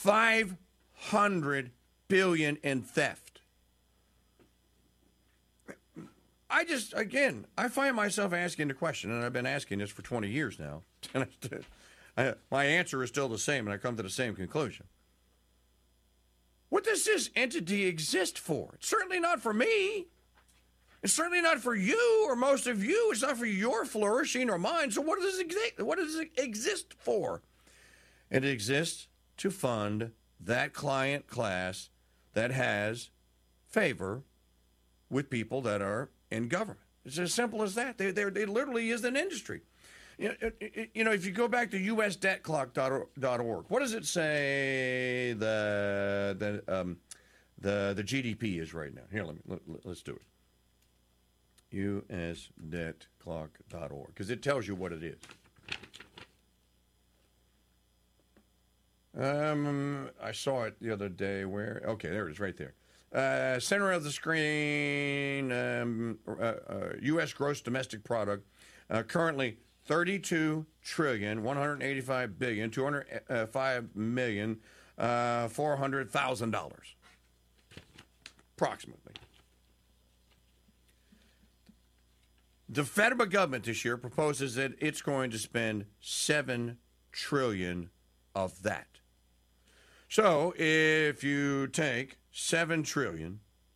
$500 billion in theft. I find myself asking the question, and I've been asking this for 20 years now. My answer is still the same, and I come to the same conclusion. What does this entity exist for? It's certainly not for me. It's certainly not for you or most of you. It's not for your flourishing or mine. So what does it exist for? It exists to fund that client class that has favor with people that are in government. It's as simple as that. They literally is an industry. You know, if you go back to usdebtclock.org, what does it say the GDP is right now? Here, let's do it. usdebtclock.org, because it tells you what it is. I saw it the other day where, okay, there it is right there. Center of the screen, U.S. gross domestic product, currently $32,185,205,400,000, approximately. The federal government this year proposes that it's going to spend $7 trillion of that. So if you take $7 trillion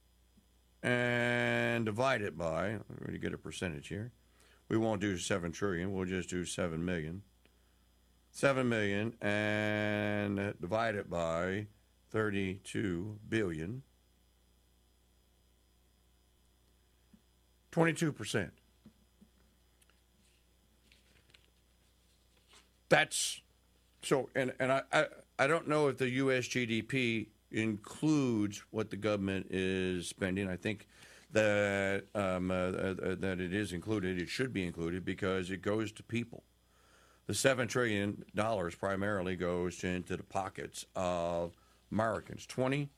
and divide it by, I'm going to get a percentage here. We won't do 7 trillion. We'll just do 7 million. 7 million and divide it by 32 billion. 22%. That's so, and I don't know if the U.S. GDP includes what the government is spending. I think that that it is included. It should be included because it goes to people. The $7 trillion primarily goes into the pockets of Americans, 22%.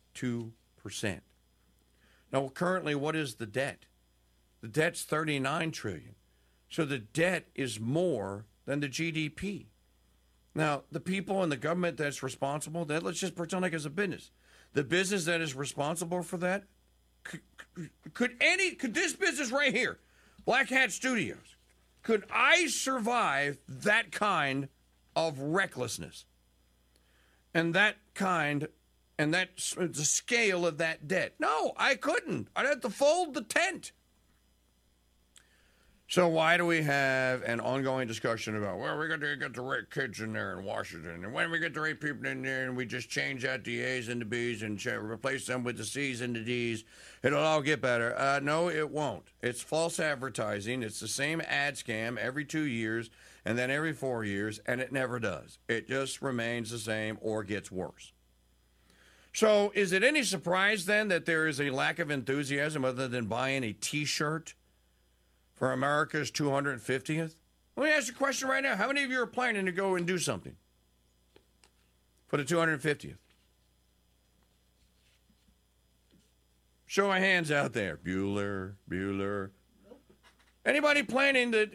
Now, currently, what is the debt? The debt's $39 trillion. So the debt is more than the GDP. Now, the people in the government that's responsible, that let's just pretend like it's a business. The business that is responsible for that, could this business right here, Black Hat Studios, could I survive that kind of recklessness? And the scale of that debt? No, I couldn't. I'd have to fold the tent. So why do we have an ongoing discussion about, well, we're going to get the right kids in there in Washington, and when we get the right people in there and we just change out the A's and the B's and replace them with the C's and the D's, it'll all get better. No, it won't. It's false advertising. It's the same ad scam every 2 years and then every 4 years, and it never does. It just remains the same or gets worse. So is it any surprise then that there is a lack of enthusiasm other than buying a T-shirt for America's 250th? Let me ask you a question right now. How many of you are planning to go and do something for the 250th? Show of hands out there. Bueller. Nope. Anybody planning to?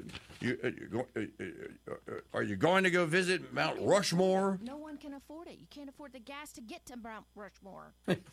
Are you going to go visit Mount Rushmore? No one can afford it. You can't afford the gas to get to Mount Rushmore.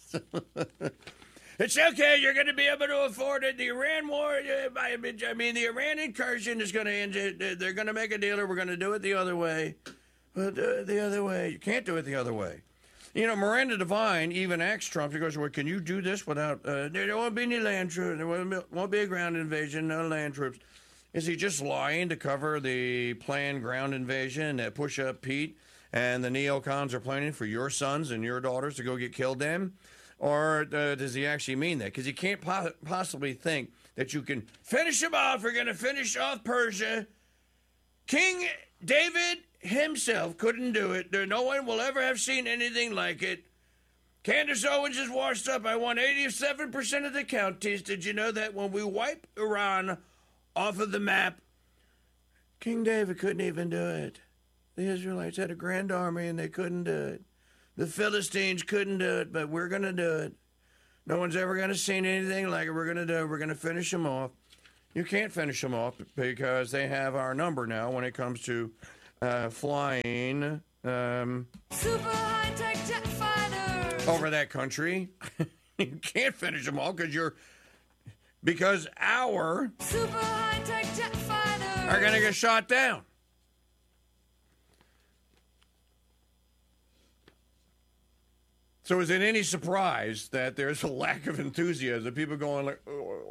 It's okay. You're going to be able to afford it. The Iran war, the Iran incursion is going to end it. They're going to make a deal, or we're going to do it the other way. But the other way, you can't do it the other way. You know, Miranda Devine even asked Trump, she goes, well, can you do this without, there won't be any land troops, there won't be a ground invasion, no land troops. Is he just lying to cover the planned ground invasion that Push Up Pete and the neocons are planning for your sons and your daughters to go get killed in? Or does he actually mean that? Because you can't possibly think that you can finish him off. We're going to finish off Persia. King David himself couldn't do it. No one will ever have seen anything like it. Candace Owens is washed up. I won 87% of the counties. Did you know that when we wipe Iran off of the map, King David couldn't even do it. The Israelites had a grand army and they couldn't do it. The Philistines couldn't do it, but we're going to do it. No one's ever going to see anything like it. We're going to do it. We're going to finish them off. You can't finish them off because they have our number now when it comes to flying Super high-tech jet fighters. over that country. You can't finish them all because our Super high-tech jet fighters are going to get shot down. So is it any surprise that there's a lack of enthusiasm? People going like,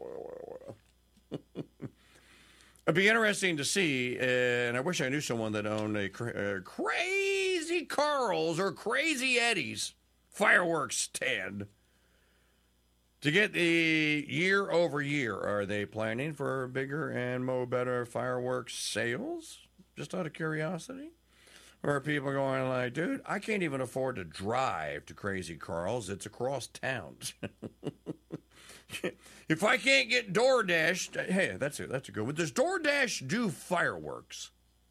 it'd be interesting to see, and I wish I knew someone that owned a Crazy Carl's or Crazy Eddie's fireworks stand. To get the year over year, are they planning for bigger and better fireworks sales? Just out of curiosity? Or are people going like, dude, I can't even afford to drive to Crazy Carl's. It's across town. If I can't get DoorDash, hey, that's a good one. Does DoorDash do fireworks?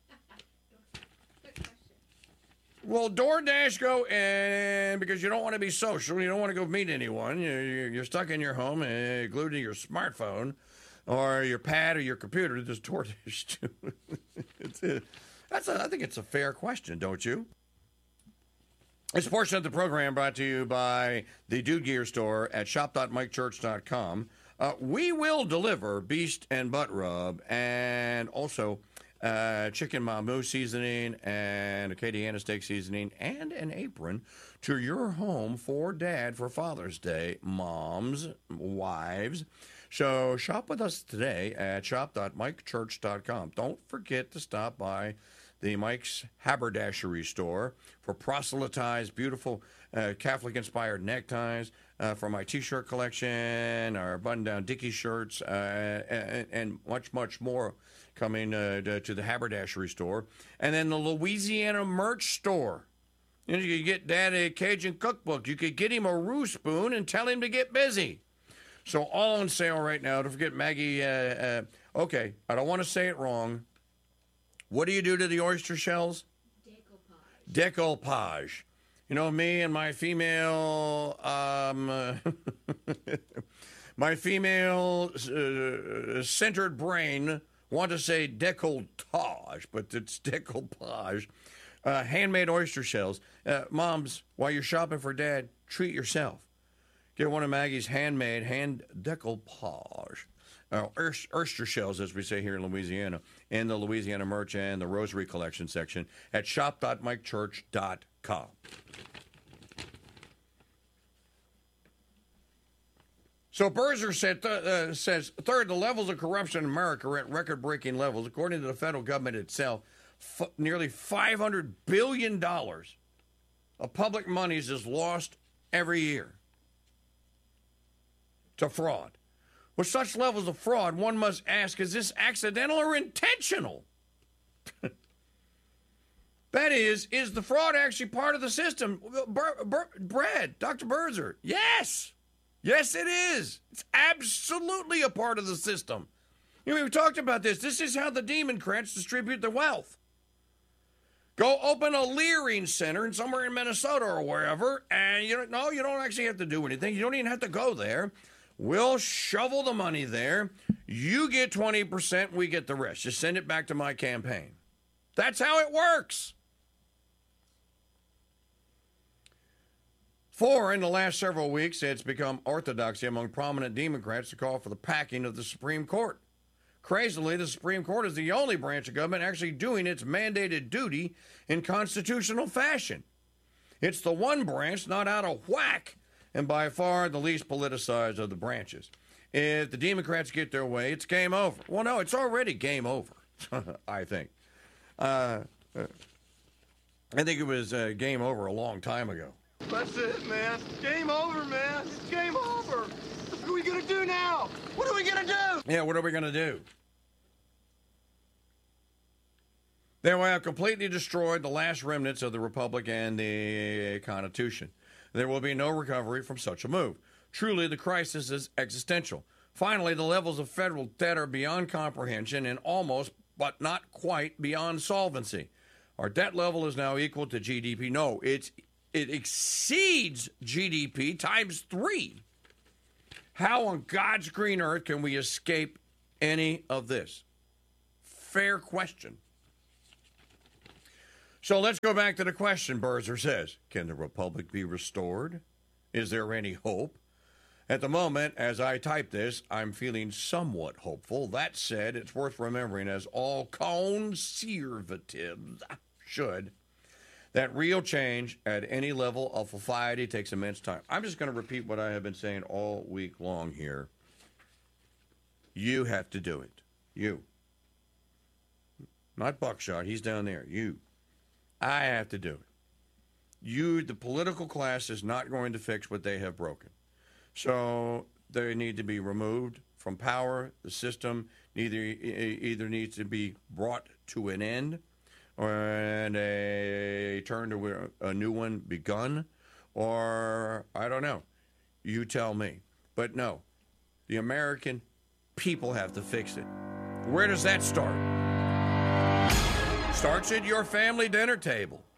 Well, DoorDash go, and because you don't want to be social, you don't want to go meet anyone, you're stuck in your home, glued to your smartphone, or your pad, or your computer. Does DoorDash do? I think it's a fair question, don't you? This portion of the program brought to you by the Dude Gear Store at shop.mikechurch.com. We will deliver beast and butt rub and also chicken mamou seasoning and Acadiana steak seasoning and an apron to your home for Dad for Father's Day, moms, wives. So shop with us today at shop.mikechurch.com. Don't forget to stop by the Mike's Haberdashery Store for proselytized, beautiful Catholic-inspired neckties, for my T-shirt collection, our button-down Dickie shirts, and much, much more coming to the Haberdashery Store. And then the Louisiana Merch Store. You could get Dad a Cajun cookbook. You could get him a roux spoon and tell him to get busy. So all on sale right now. Don't forget Maggie. Okay, I don't want to say it wrong. What do you do to the oyster shells? Decoupage. Decoupage. You know, me and my female, centered brain want to say décolletage, but it's decoupage. Handmade oyster shells. Moms, while you're shopping for Dad, treat yourself. Get one of Maggie's handmade hand decoupage. Oyster shells, as we say here in Louisiana, in the Louisiana Merch and the Rosary Collection section at shop.mikechurch.com. So Berzer says, third, the levels of corruption in America are at record-breaking levels. According to the federal government itself, nearly $500 billion of public monies is lost every year to fraud. With such levels of fraud, one must ask, is this accidental or intentional? That is the fraud actually part of the system? Brad, Dr. Berzer, yes. Yes, it is. It's absolutely a part of the system. You know, we've talked about this. This is how the Democrats distribute their wealth. Go open a Leering Center somewhere in Minnesota or wherever, and you don't actually have to do anything. You don't even have to go there. We'll shovel the money there. You get 20%, we get the rest. Just send it back to my campaign. That's how it works. 4, in the last several weeks, it's become orthodoxy among prominent Democrats to call for the packing of the Supreme Court. Crazily, the Supreme Court is the only branch of government actually doing its mandated duty in constitutional fashion. It's the one branch not out of whack and by far the least politicized of the branches. If the Democrats get their way, it's game over. Well, no, it's already game over, I think. I think it was game over a long time ago. That's it, man. Game over, man. It's game over. What are we going to do now? What are we going to do? Yeah, what are we going to do? They will have completely destroyed the last remnants of the Republic and the Constitution. There will be no recovery from such a move. Truly, the crisis is existential. Finally, the levels of federal debt are beyond comprehension and almost, but not quite, beyond solvency. Our debt level is now equal to GDP. No, it exceeds GDP times 3. How on God's green earth can we escape any of this? Fair question. So let's go back to the question. Berzer says, can the republic be restored? Is there any hope? At the moment, as I type this, I'm feeling somewhat hopeful. That said, it's worth remembering, as all conservatives should, that real change at any level of society takes immense time. I'm just going to repeat what I have been saying all week long here. You have to do it. You. Not Buckshot. He's down there. You. I have to do it. You, the political class, is not going to fix what they have broken. So they need to be removed from power. The system either needs to be brought to an end, and a turn to a new one begun, or I don't know. You tell me. But no, the American people have to fix it. Where does that start? Starts at your family dinner table.